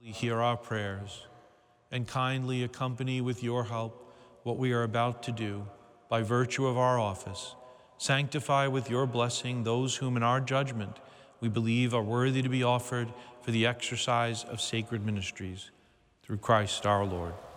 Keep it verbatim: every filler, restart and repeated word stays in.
Hear our prayers, and kindly accompany with your help what we are about to do by virtue of our office. Sanctify with your blessing those whom in our judgment we believe are worthy to be offered for the exercise of sacred ministries. Through Christ our Lord.